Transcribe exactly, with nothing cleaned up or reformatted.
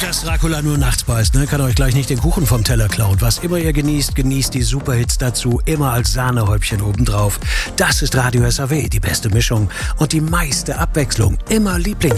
dass Dracula nur nachts beißt, ne? Kann euch gleich nicht den Kuchen vom Teller klauen. Was immer ihr genießt, genießt die Superhits dazu, immer als Sahnehäubchen obendrauf. Das ist Radio S A W, die beste Mischung und die meiste Abwechslung. Immer Lieblings